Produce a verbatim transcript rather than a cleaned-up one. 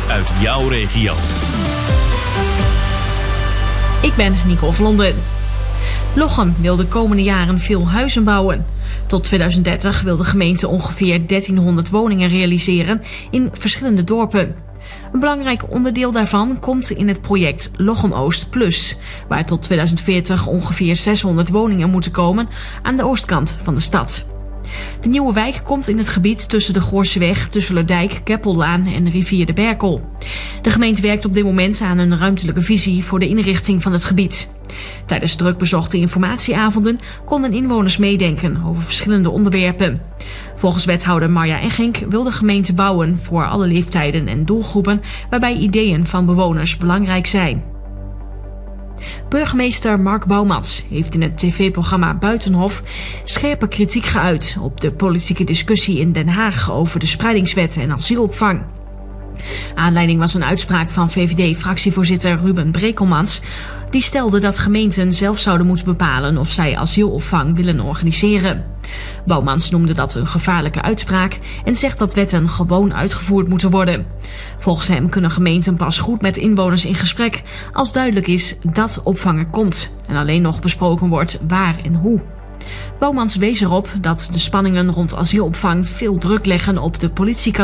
uit jouw regio. Ik ben Nicole Vlonden. Lochem wil de komende jaren veel huizen bouwen. Tot tweeduizend dertig wil de gemeente ongeveer dertienhonderd woningen realiseren in verschillende dorpen. Een belangrijk onderdeel daarvan komt in het project Lochem Oost Plus, waar tot tweeduizend veertig ongeveer zeshonderd woningen moeten komen aan de oostkant van de stad. De nieuwe wijk komt in het gebied tussen de Goorseweg, Tusselerdijk, Keppellaan en Rivier de Berkel. De gemeente werkt op dit moment aan een ruimtelijke visie voor de inrichting van het gebied. Tijdens druk bezochte informatieavonden konden inwoners meedenken over verschillende onderwerpen. Volgens wethouder Marja Eggink wil de gemeente bouwen voor alle leeftijden en doelgroepen, waarbij ideeën van bewoners belangrijk zijn. Burgemeester Mark Bouwmans heeft in het tv-programma Buitenhof scherpe kritiek geuit op de politieke discussie in Den Haag over de spreidingswet en asielopvang. Aanleiding was een uitspraak van V V D-fractievoorzitter Ruben Brekelmans. Die stelde dat gemeenten zelf zouden moeten bepalen of zij asielopvang willen organiseren. Bouwmans noemde dat een gevaarlijke uitspraak en zegt dat wetten gewoon uitgevoerd moeten worden. Volgens hem kunnen gemeenten pas goed met inwoners in gesprek als duidelijk is dat opvang er komt en alleen nog besproken wordt waar en hoe. Bouwmans wees erop dat de spanningen rond asielopvang veel druk leggen op de politie.